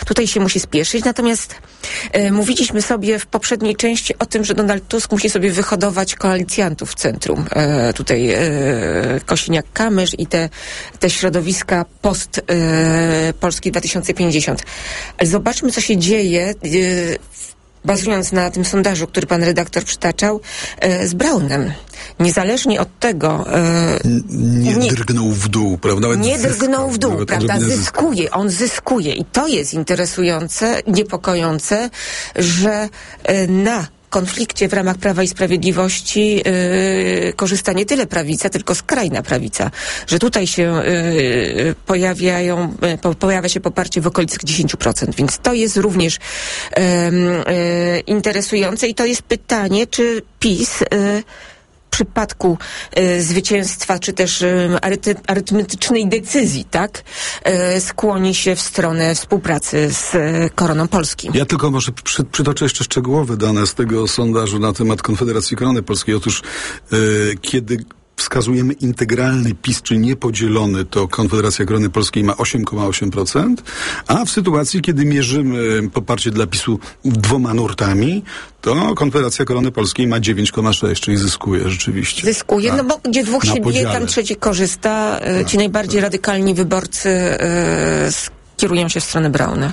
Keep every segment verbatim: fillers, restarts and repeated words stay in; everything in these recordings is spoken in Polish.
tutaj się musi spieszyć. Natomiast e, mówiliśmy sobie w poprzedniej części o tym, że Donald Tusk musi sobie wyhodować koalicjantów w centrum. E, tutaj e, Kosiniak-Kamysz i te, te środowiska post e, Polski dwa tysiące pięćdziesiąt. Ale zobaczmy, co się dzieje e, bazując na tym sondażu, który pan redaktor przytaczał, e, z Braunem. Niezależnie od tego... E, nie, nie drgnął w dół, prawda? Nawet nie zyskał, drgnął w dół, nawet prawda? Zyskuje, on zyskuje. I to jest interesujące, niepokojące, że e, na konflikcie w ramach Prawa i Sprawiedliwości yy, korzysta nie tyle prawica, tylko skrajna prawica. Że tutaj się yy, pojawiają, yy, po, pojawia się poparcie w okolicach dziesięć procent. Więc to jest również yy, yy, interesujące i to jest pytanie, czy PiS yy, w przypadku y, zwycięstwa, czy też y, aryty, arytmetycznej decyzji, tak, y, skłoni się w stronę współpracy z y, Koroną Polskim. Ja tylko może przy, przytoczę jeszcze szczegółowe dane z tego sondażu na temat Konfederacji Korony Polskiej. Otóż y, kiedy wskazujemy integralny PiS, czy niepodzielony, to Konfederacja Korony Polskiej ma osiem przecinek osiem procent, a w sytuacji, kiedy mierzymy poparcie dla PiSu dwoma nurtami, to Konfederacja Korony Polskiej ma dziewięć przecinek sześć, czyli zyskuje rzeczywiście. Zyskuje, a, no bo gdzie dwóch się bije, tam trzeci korzysta. Tak, ci najbardziej tak. radykalni wyborcy e, kierują się w stronę Brauna.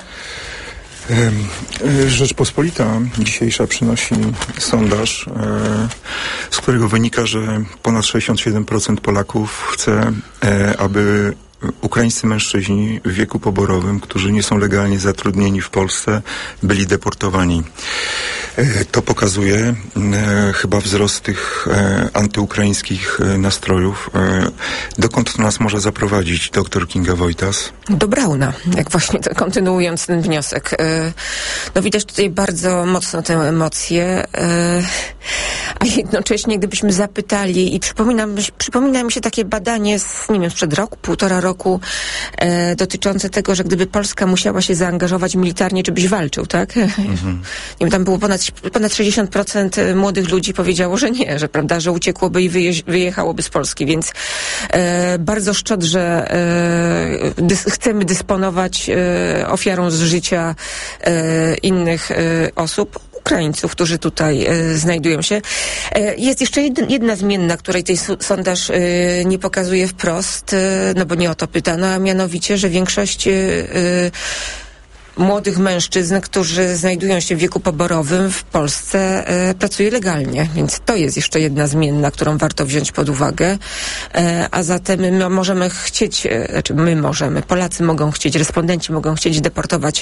Rzeczpospolita dzisiejsza przynosi sondaż, z którego wynika, że ponad sześćdziesiąt siedem procent Polaków chce, aby ukraińscy mężczyźni w wieku poborowym, którzy nie są legalnie zatrudnieni w Polsce, byli deportowani. To pokazuje e, chyba wzrost tych e, antyukraińskich e, nastrojów. E, dokąd to nas może zaprowadzić doktor Kinga Wojtas? Do Brauna, jak właśnie to, kontynuując ten wniosek. E, no widać tutaj bardzo mocno tę emocję, e, a jednocześnie gdybyśmy zapytali i przypomina, przypomina mi się takie badanie z, nie wiem, sprzed roku, półtora roku e, dotyczące tego, że gdyby Polska musiała się zaangażować militarnie, czy byś walczył, tak? Mhm. Nie wiem, tam było ponad Ponad sześćdziesiąt procent młodych ludzi powiedziało, że nie, że prawda, że uciekłoby i wyje, wyjechałoby z Polski, więc e, bardzo szczodrze e, dys, chcemy dysponować e, ofiarą z życia e, innych e, osób. Ukraińców, którzy tutaj e, znajdują się. E, jest jeszcze jedna, jedna zmienna, której tej su- sondaż e, nie pokazuje wprost, e, no bo nie o to pytano, a mianowicie, że większość e, e, młodych mężczyzn, którzy znajdują się w wieku poborowym w Polsce, e, pracuje legalnie. Więc to jest jeszcze jedna zmienna, którą warto wziąć pod uwagę. E, a zatem my możemy chcieć, e, znaczy my możemy, Polacy mogą chcieć, respondenci mogą chcieć deportować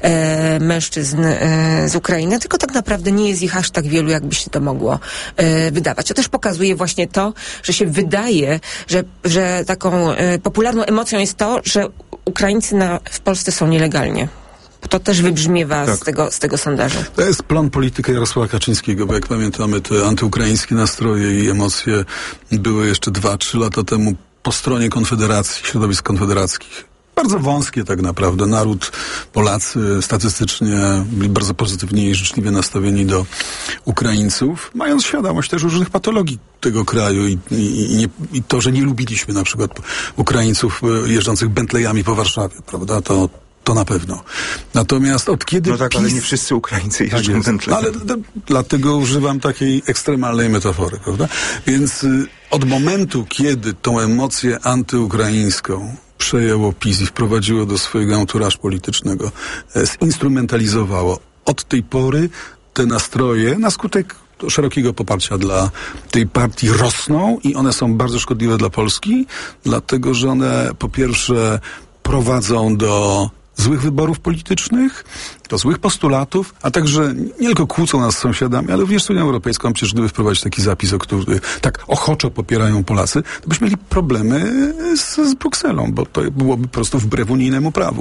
e, mężczyzn e, z Ukrainy, tylko tak naprawdę nie jest ich aż tak wielu, jakby się to mogło e, wydawać. To też pokazuje właśnie to, że się wydaje, że, że taką e, popularną emocją jest to, że Ukraińcy na, w Polsce są nielegalnie. To też wybrzmiewa tak. z, tego, z tego sondażu. To jest plan polityki Jarosława Kaczyńskiego, bo jak pamiętamy, te antyukraińskie nastroje i emocje były jeszcze dwa, trzy lata temu po stronie Konfederacji, środowisk konfederackich. Bardzo wąskie tak naprawdę. Naród, Polacy statystycznie byli bardzo pozytywnie i życzliwie nastawieni do Ukraińców, mając świadomość też różnych patologii tego kraju i, i, i, nie, i to, że nie lubiliśmy na przykład Ukraińców jeżdżących Bentleyami po Warszawie, prawda? To To na pewno. Natomiast od kiedy... No tak, PiS... ale nie wszyscy Ukraińcy jeżdżą tak Bentleyem. Ale d- dlatego używam takiej ekstremalnej metafory, prawda? Więc y, od momentu, kiedy tą emocję antyukraińską przejęło PiS i wprowadziło do swojego anturażu politycznego, e, zinstrumentalizowało, od tej pory te nastroje na skutek szerokiego poparcia dla tej partii rosną i one są bardzo szkodliwe dla Polski, dlatego że one po pierwsze prowadzą do złych wyborów politycznych, do złych postulatów, a także nie tylko kłócą nas z sąsiadami, ale również z Unią Europejską. Przecież gdyby wprowadzić taki zapis, o który tak ochoczo popierają Polacy, to byśmy mieli problemy z, z Brukselą, bo to byłoby po prostu wbrew unijnemu prawu.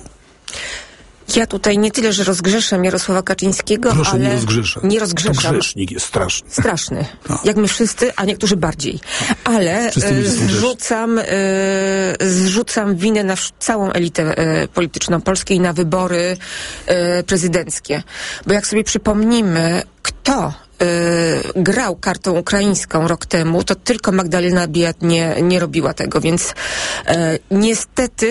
Ja tutaj nie tyle, że rozgrzeszam Jarosława Kaczyńskiego, Proszę, ale... nie rozgrzeszam. Nie rozgrzeszam. To grzesznik jest straszny. Straszny. No. Jak my wszyscy, a niektórzy bardziej. Ale e, zrzucam, e, zrzucam winę na całą elitę e, polityczną Polski i na wybory e, prezydenckie. Bo jak sobie przypomnimy, kto y, grał kartą ukraińską rok temu, to tylko Magdalena Biejat nie, nie robiła tego, więc y, niestety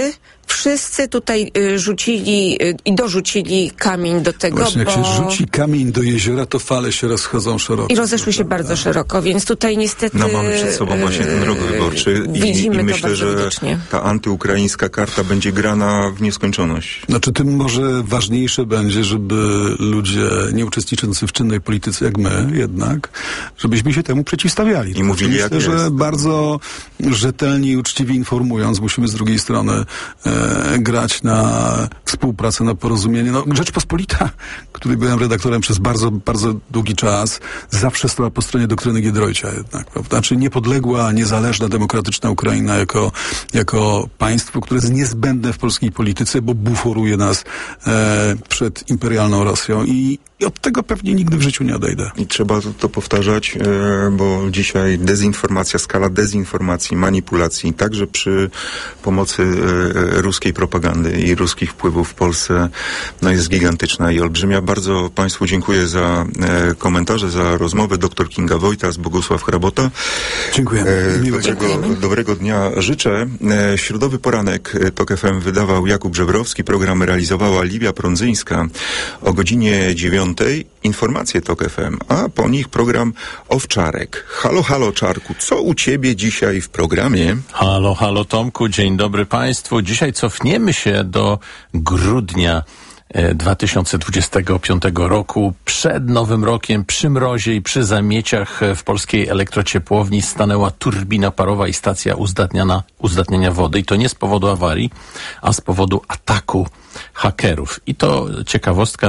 wszyscy tutaj y, rzucili y, i dorzucili kamień do tego, Właśnie, bo... jak się rzuci kamień do jeziora, to fale się rozchodzą szeroko. I rozeszły się bardzo tak. szeroko, więc tutaj niestety... No mamy przed sobą właśnie ten rok wyborczy i, widzimy i myślę, to bardzo że widocznie. Ta antyukraińska karta będzie grana w nieskończoność. Znaczy tym może ważniejsze będzie, żeby ludzie nie uczestniczący w czynnej polityce jak my jednak, żebyśmy się temu przeciwstawiali. I mówili myślę, jak że jest. bardzo rzetelnie i uczciwie informując, musimy z drugiej strony e, grać na współpracę, na porozumienie. No, Rzeczpospolita, której byłem redaktorem przez bardzo, bardzo długi czas, zawsze stała po stronie doktryny Giedroycia jednak, prawda? Znaczy niepodległa, niezależna, demokratyczna Ukraina jako, jako państwo, które jest niezbędne w polskiej polityce, bo buforuje nas e, przed imperialną Rosją i, i od tego pewnie nigdy w życiu nie odejdę. I trzeba to, to powtarzać, e, bo dzisiaj dezinformacja, skala dezinformacji, manipulacji, także przy pomocy e, ruskiej propagandy i ruskich wpływów w Polsce, no jest gigantyczna i olbrzymia. Bardzo Państwu dziękuję za e, komentarze, za rozmowę. Doktor Kinga Wojtas, Bogusław Hrabota. Dziękujemy. E, Miło dobrego, dobrego dnia życzę. E, środowy poranek Tok F M wydawał Jakub Żebrowski, program realizowała Livia Prądzyńska. O godzinie dziewiątej informacje Tok F M, a po nich program Owczarek. Halo, halo Czarku, co u Ciebie dzisiaj w programie? Halo, halo Tomku, dzień dobry Państwu. Dzisiaj cofniemy się do grudnia dwa tysiące dwudziestego piątego roku. Przed Nowym Rokiem, przy mrozie i przy zamieciach w polskiej elektrociepłowni stanęła turbina parowa i stacja uzdatniania, uzdatniania wody. I to nie z powodu awarii, a z powodu ataku hakerów. I to ciekawostka,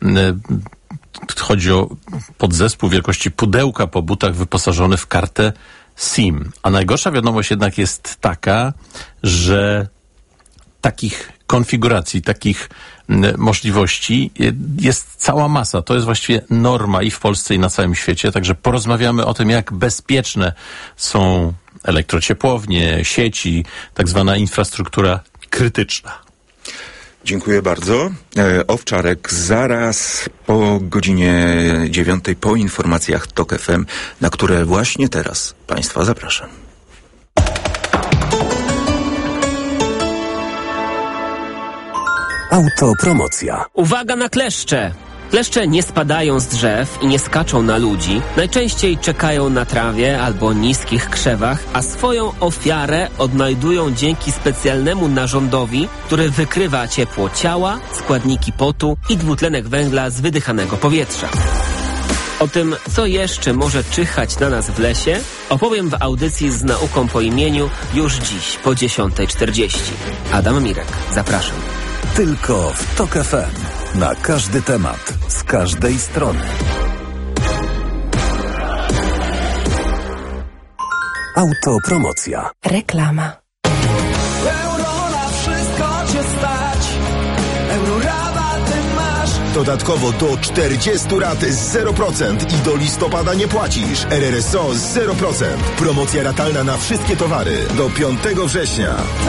chodzi o podzespół wielkości pudełka po butach wyposażony w kartę SIM. A najgorsza wiadomość jednak jest taka, że takich konfiguracji, takich możliwości jest cała masa. To jest właściwie norma i w Polsce, i na całym świecie. Także porozmawiamy o tym, jak bezpieczne są elektrociepłownie, sieci, tak zwana infrastruktura krytyczna. Dziękuję bardzo. E, Owczarek zaraz po godzinie dziewiątej, po informacjach Tok F M, na które właśnie teraz Państwa zapraszam. Autopromocja. Uwaga na kleszcze! Kleszcze nie spadają z drzew i nie skaczą na ludzi. Najczęściej czekają na trawie albo niskich krzewach, a swoją ofiarę odnajdują dzięki specjalnemu narządowi, który wykrywa ciepło ciała, składniki potu i dwutlenek węgla z wydychanego powietrza. O tym, co jeszcze może czyhać na nas w lesie, opowiem w audycji z nauką po imieniu już dziś po dziesiątej czterdzieści. Adam Mirek, zapraszam. Tylko w Tok F M. Na każdy temat, z każdej strony. Autopromocja. Reklama. Euro na wszystko cię stać. Euro rabaty masz. Dodatkowo do czterdziestu rat z zero procent i do listopada nie płacisz. R R S O z zero procent. Promocja ratalna na wszystkie towary do piątego września.